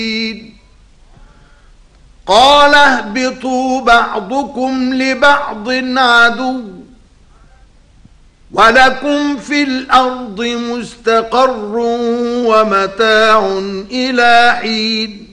قال اهبطوا بعضكم لبعض عدو ولكم في الأرض مستقر ومتاع إلى حين